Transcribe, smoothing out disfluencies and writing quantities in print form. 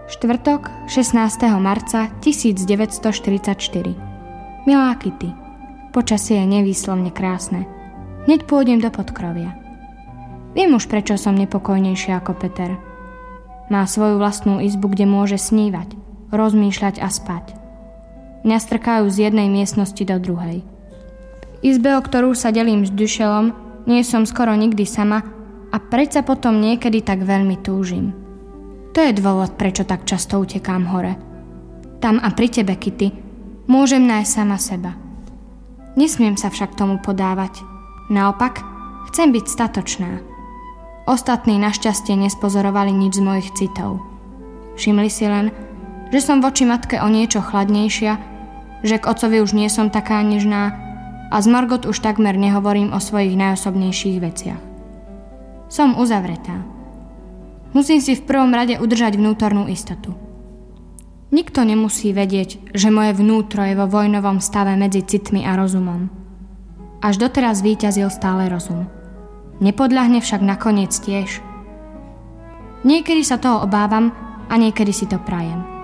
Štvrtok, 16. marca 1944. Milá Kitty, počasie je nevýslovne krásne. Hneď pôjdem do podkrovia. Viem už, prečo som nepokojnejšia ako Peter. Má svoju vlastnú izbu, kde môže snívať, rozmýšľať a spať. Mňa strkajú z jednej miestnosti do druhej. V izbe, o ktorú sa delím s Dušelom, nie som skoro nikdy sama a predsa potom niekedy tak veľmi túžim. To je dôvod, prečo tak často utekám hore. Tam a pri tebe, Kitty, môžem nájsť sama seba. Nesmiem sa však tomu podávať. Naopak, chcem byť statočná. Ostatní našťastie nespozorovali nič z mojich citov. Všimli si len, že som voči matke o niečo chladnejšia, že k otcovi už nie som taká nežná a z Margot už takmer nehovorím o svojich najosobnejších veciach. Som uzavretá. Musím si v prvom rade udržať vnútornú istotu. Nikto nemusí vedieť, že moje vnútro je vo vojnovom stave medzi citmi a rozumom. Až doteraz víťazil stále rozum. Nepodľahne však nakoniec tiež. Niekedy sa toho obávam a niekedy si to prajem.